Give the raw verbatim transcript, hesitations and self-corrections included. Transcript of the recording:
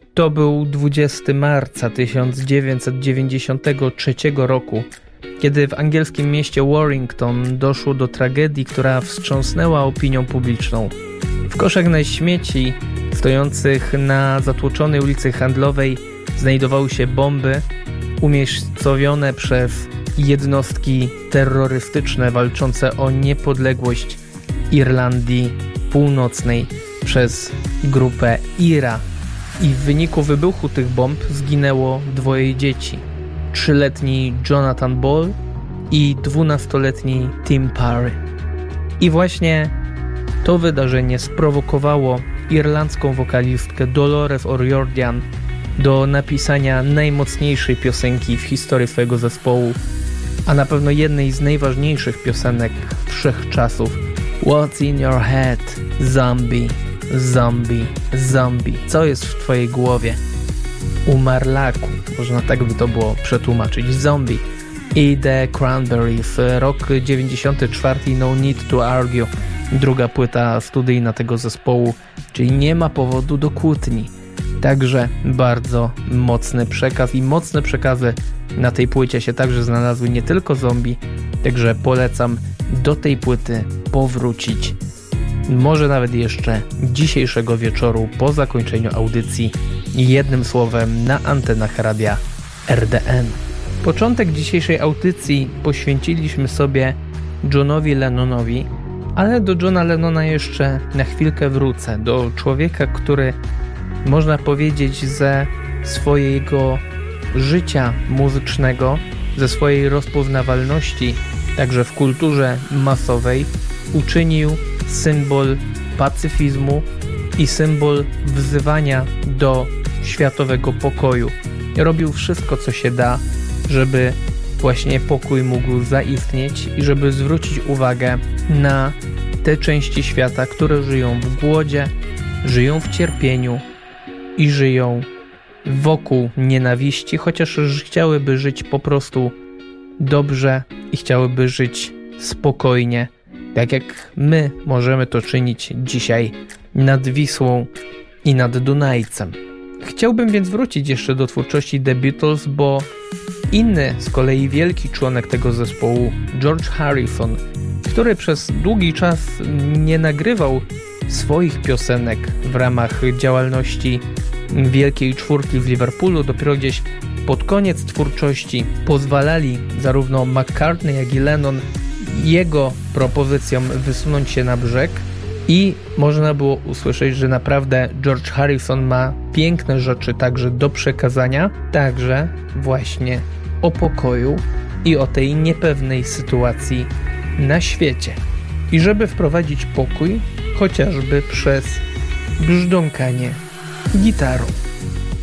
To był dwudziestego marca tysiąc dziewięćset dziewięćdziesiątego trzeciego roku, kiedy w angielskim mieście Warrington doszło do tragedii, która wstrząsnęła opinią publiczną. W koszach na śmieci stojących na zatłoczonej ulicy Handlowej znajdowały się bomby umiejscowione przez jednostki terrorystyczne walczące o niepodległość Irlandii Północnej przez grupę I R A. I w wyniku wybuchu tych bomb zginęło dwoje dzieci. Trzyletni Jonathan Ball i dwunastoletni Tim Parry. I właśnie to wydarzenie sprowokowało irlandzką wokalistkę Dolores O'Riordan do napisania najmocniejszej piosenki w historii swojego zespołu, a na pewno jednej z najważniejszych piosenek wszechczasów. What's in your head? Zombie, zombie, zombie. Co jest w twojej głowie? Umarlaku. Można tak by to było przetłumaczyć. Zombie. I The Cranberries. Rok dziewięćdziesiąty czwarty. No Need to Argue. Druga płyta studyjna tego zespołu, czyli nie ma powodu do kłótni. Także bardzo mocny przekaz i mocne przekazy na tej płycie się także znalazły, nie tylko zombie, także polecam do tej płyty powrócić. Może nawet jeszcze dzisiejszego wieczoru po zakończeniu audycji, jednym słowem na antenach radia R D N. Początek dzisiejszej audycji poświęciliśmy sobie Johnowi Lennonowi, ale do Johna Lennona jeszcze na chwilkę wrócę, do człowieka, który można powiedzieć ze swojego życia muzycznego, ze swojej rozpoznawalności, także w kulturze masowej, uczynił symbol pacyfizmu i symbol wzywania do światowego pokoju. Robił wszystko, co się da, żeby właśnie pokój mógł zaistnieć i żeby zwrócić uwagę na te części świata, które żyją w głodzie, żyją w cierpieniu i żyją wokół nienawiści, chociaż chciałyby żyć po prostu dobrze i chciałyby żyć spokojnie, tak jak my możemy to czynić dzisiaj nad Wisłą i nad Dunajcem. Chciałbym więc wrócić jeszcze do twórczości The Beatles, bo inny z kolei wielki członek tego zespołu, George Harrison, który przez długi czas nie nagrywał swoich piosenek w ramach działalności Wielkiej Czwórki z Liverpoolu, dopiero gdzieś pod koniec twórczości pozwalali zarówno McCartney, jak i Lennon jego propozycjom wysunąć się na brzeg i można było usłyszeć, że naprawdę George Harrison ma piękne rzeczy także do przekazania, także właśnie o pokoju i o tej niepewnej sytuacji na świecie. I żeby wprowadzić pokój, chociażby przez brzdąkanie gitarą.